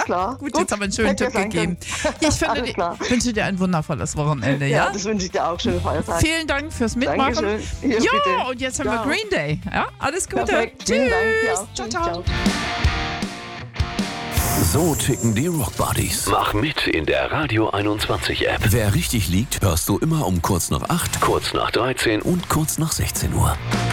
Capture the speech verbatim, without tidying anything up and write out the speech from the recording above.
klar. Gut, Gut, jetzt haben wir einen schönen hätte Tipp ja sein gegeben. können. Ich finde, Alles die, klar. wünsche dir ein wundervolles Wochenende, Ja, ja? das wünsche ich dir auch. Schönen Feiertag. Vielen Dank fürs Mitmachen. Dankeschön. Ja, Ja, bitte. und jetzt haben Ciao. wir Green Day. Ja, alles Gute. Perfekt. Tschüss. Vielen Dank. Ja, Ciao, tschüss. ciao. So ticken die Rockbuddies. Mach mit in der Radio einundzwanzig App. Wer richtig liegt, hörst du immer um kurz nach acht, Kurz nach dreizehn und kurz nach sechzehn Uhr.